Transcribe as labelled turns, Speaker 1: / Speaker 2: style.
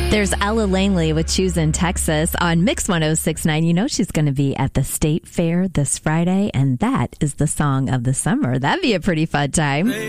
Speaker 1: There's Ella Langley with Choosing Texas on Mix 106.9. You know she's going to be at the State Fair this Friday, and that is the song of the summer. That'd be a pretty fun time.